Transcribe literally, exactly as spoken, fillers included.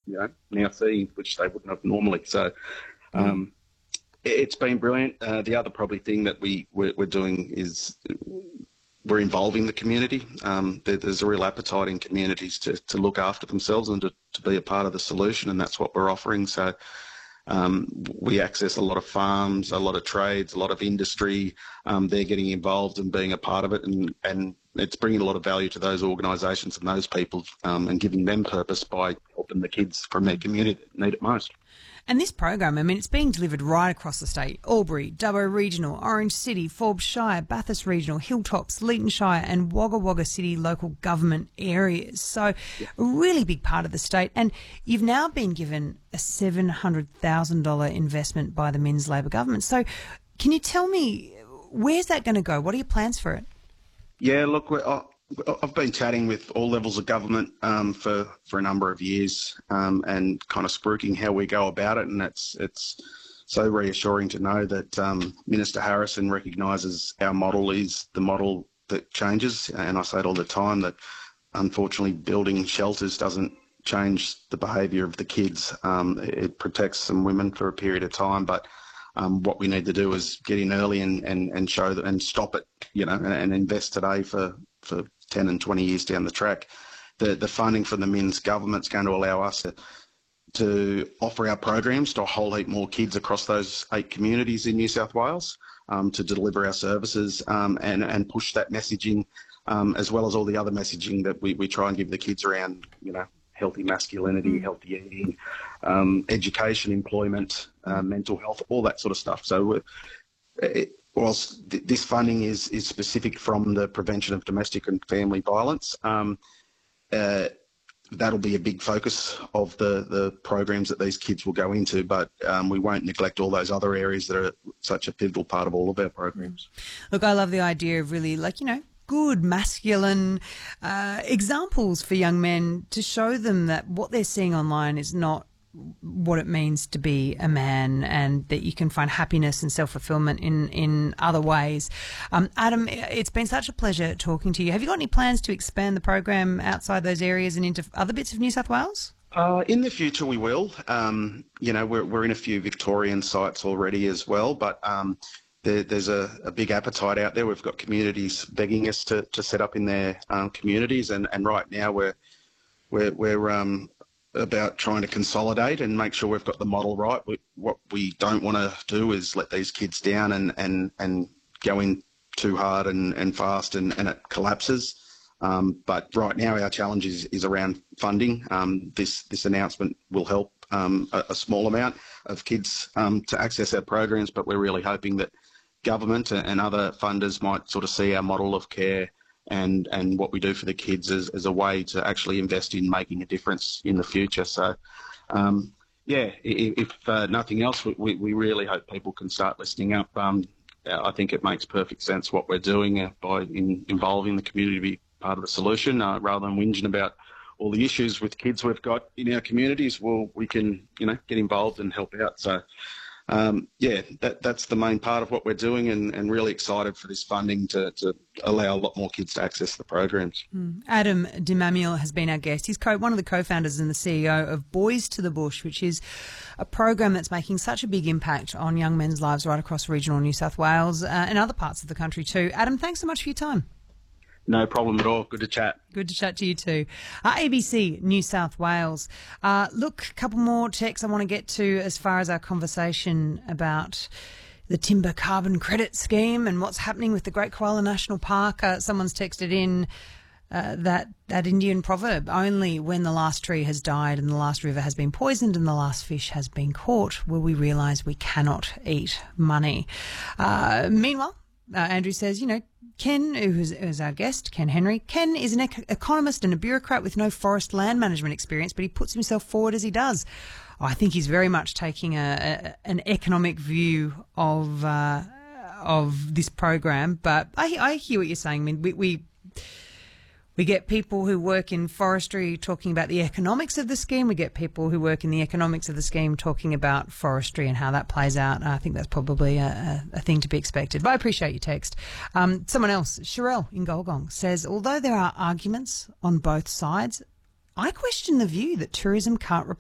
you know, now seeing, which they wouldn't have normally. So um, it, it's been brilliant. Uh, the other probably thing that we, we're, we're doing is we're involving the community. Um, there, there's a real appetite in communities to, to look after themselves and to, to be a part of the solution, and that's what we're offering. So um, we access a lot of farms, a lot of trades, a lot of industry. Um, they're getting involved and being a part of it, and, and it's bringing a lot of value to those organisations and those people um, and giving them purpose by helping the kids from their community that need it most. And this program, I mean, it's being delivered right across the state. Albury, Dubbo Regional, Orange City, Forbes Shire, Bathurst Regional, Hilltops, Leeton Shire and Wagga Wagga City local government areas. So yeah. a really big part of the state. And you've now been given a seven hundred thousand dollars investment by the Minns Labor government. So can you tell me, where's that going to go? What are your plans for it? Yeah, look, we're, uh, I've been chatting with all levels of government um, for, for a number of years um, and kind of spruiking how we go about it, and it's it's so reassuring to know that um, Minister Harrison recognises our model is the model that changes, and I say it all the time that unfortunately building shelters doesn't change the behaviour of the kids. Um, it protects some women for a period of time, but Um, what we need to do is get in early and, and, and show that and stop it, you know, and, and invest today for, for ten and twenty years down the track. The the funding from the Minns government's going to allow us to, to offer our programs to a whole heap more kids across those eight communities in New South Wales um, to deliver our services um, and, and push that messaging um, as well as all the other messaging that we, we try and give the kids around, you know, healthy masculinity, healthy eating, um, education, employment, uh, mental health, all that sort of stuff. So it, whilst th- this funding is, is specific from the prevention of domestic and family violence, um, uh, that'll be a big focus of the, the programs that these kids will go into, but um, we won't neglect all those other areas that are such a pivotal part of all of our programs. Look, I love the idea of really, like, you know, good masculine uh, examples for young men to show them that what they're seeing online is not what it means to be a man, and that you can find happiness and self-fulfillment in, in other ways. Um, Adam, it's been such a pleasure talking to you. Have you got any plans to expand the program outside those areas and into other bits of New South Wales? Uh, in the future, we will. Um, you know, we're, we're in a few Victorian sites already as well, but um, There, there's a, a big appetite out there. We've got communities begging us to, to set up in their um, communities, and, and right now we're we're, we're um, about trying to consolidate and make sure we've got the model right. We, what we don't want to do is let these kids down and, and, and go in too hard and, and fast and, and it collapses. Um, but right now our challenge is, is around funding. Um, this, this announcement will help um, a, a small amount of kids um, to access our programs, but we're really hoping that government and other funders might sort of see our model of care and, and what we do for the kids as, as a way to actually invest in making a difference in the future. So, um, yeah, if, if uh, nothing else, we, we really hope people can start listening up. Um, I think it makes perfect sense what we're doing uh, by in, involving the community to be part of the solution uh, rather than whinging about all the issues with kids we've got in our communities. Well, we can, you know, get involved and help out. So, Um, yeah, that, that's the main part of what we're doing, and, and really excited for this funding to, to allow a lot more kids to access the programs. Mm. Adam Dimamiel has been our guest. He's co- one of the co-founders and the C E O of Boys to the Bush, which is a program that's making such a big impact on young men's lives right across regional New South Wales uh, and other parts of the country too. Adam, thanks so much for your time. No problem at all. Good to chat. Good to chat to you too. Uh, A B C New South Wales. Uh, look, a couple more texts I want to get to as far as our conversation about the timber carbon credit scheme and what's happening with the Great Koala National Park. Uh, someone's texted in uh, that, that Indian proverb, only when the last tree has died and the last river has been poisoned and the last fish has been caught will we realise we cannot eat money. Uh, meanwhile, uh, Andrew says, you know, Ken, who's, who's our guest, Ken Henry. Ken is an ec- economist and a bureaucrat with no forest land management experience, but he puts himself forward as he does. Oh, I think he's very much taking a, a an economic view of uh, of this program. But I, I hear what you're saying. I mean, we, we we get people who work in forestry talking about the economics of the scheme. We get people who work in the economics of the scheme talking about forestry and how that plays out. I think that's probably a, a, a thing to be expected. But I appreciate your text. Um, someone else, Sherelle in Golgong, says, although there are arguments on both sides, I question the view that tourism can't replace